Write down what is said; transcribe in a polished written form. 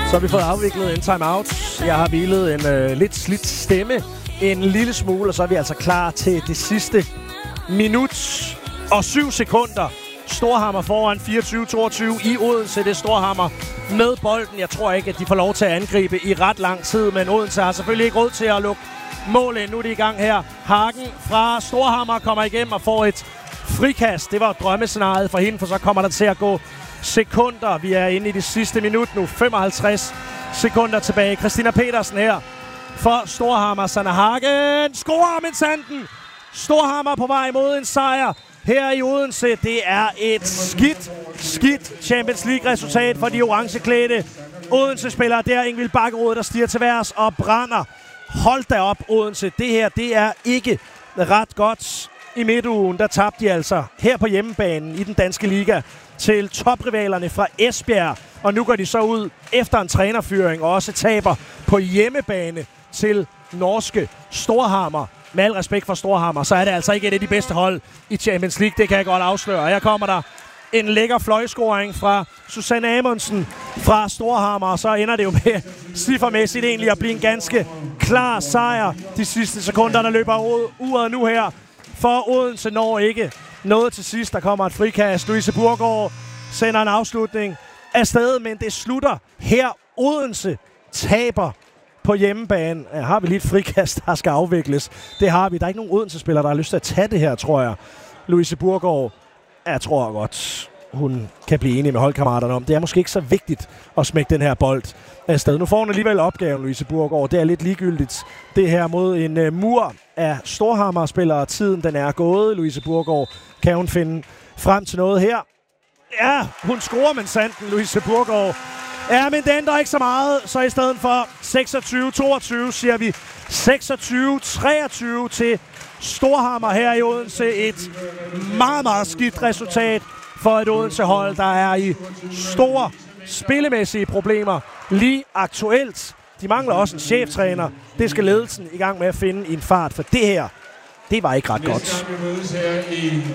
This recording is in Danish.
Så har vi fået afviklet en timeout. Jeg har hvilet en lidt slidt stemme en lille smule, og så er vi altså klar til det sidste minut og 7 sekunder. Storhamar foran 24-22 i Odense. Det er Storhamar med bolden. Jeg tror ikke, at de får lov til at angribe i ret lang tid, men Odense har selvfølgelig ikke råd til at lukke målet. Nu er de i gang her. Hagen fra Storhamar kommer igennem og får et frikast. Det var drømmescenariet for hende, for så kommer der til at gå sekunder. Vi er inde i det sidste minut nu. 55 sekunder tilbage. Christina Petersen her for Storhamar. Sanna Hagen scorer med sanden. Storhamar på vej mod en sejr her i Odense. Det er et skidt Champions League-resultat for de orangeklædte Odense-spillere. Det er Ingvild Bakkerud, der stiger til værs og brænder. Hold da op, Odense. Det her, det er ikke ret godt. I midtugen, der tabte de altså her på hjemmebanen i den danske liga til toprivalerne fra Esbjerg. Og nu går de så ud efter en trænerfyring og også taber på hjemmebane til norske Storhamar. Med al respekt for Storhamar, så er det altså ikke et af de bedste hold i Champions League. Det kan jeg godt afsløre. Og her kommer der en lækker fløjscoring fra Susanne Amundsen fra Storhamar. Og så ender det jo med ciffermæssigt egentlig at blive en ganske klar sejr. De sidste sekunder, der løber uret nu her. For Odense når ikke noget til sidst. Der kommer et frikast. Louise Burgaard sender en afslutning afsted, men det slutter her. Odense taber på hjemmebane. Har vi lige et frikast, der skal afvikles? Det har vi. Der er ikke nogen Odense-spillere, der har lyst til at tage det her, tror jeg. Louise Burgaard, jeg tror godt, hun kan blive enig med holdkammeraterne om. Det er måske ikke så vigtigt at smække den her bold afsted. Nu får hun alligevel opgaven, Louise Burgaard. Det er lidt ligegyldigt. Det her mod en mur af Storhamar-spillere. Tiden, den er gået. Louise Burgaard, kan hun finde frem til noget her? Ja, hun scorer med sanden, Louise Burgaard. Ja, men det ændrer ikke så meget. Så i stedet for 26-22 siger vi 26-23 til Storhamar her i Odense. Et meget, meget skidt resultat for et Odense-hold, der er i store spillemæssige problemer lige aktuelt. De mangler også en cheftræner. Det skal ledelsen i gang med at finde i en fart, for det her, det var ikke ret godt.